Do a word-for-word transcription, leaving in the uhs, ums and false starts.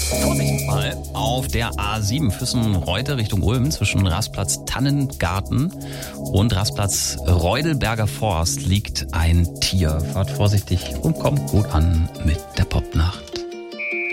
Vorsicht mal auf der A sieben Füssen-Reute Richtung Ulm zwischen Rastplatz Tannengarten und Rastplatz Reudelberger Forst liegt ein Tier. Fahrt vorsichtig und kommt gut an mit der Popnacht.